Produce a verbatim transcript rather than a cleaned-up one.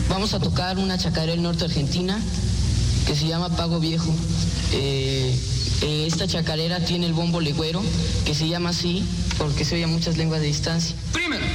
Vamos a tocar una chacarera del norte de Argentina que se llama Pago Viejo. Eh, eh, esta chacarera tiene el bombo legüero, que se llama así porque se oye a muchas lenguas de distancia. Primero.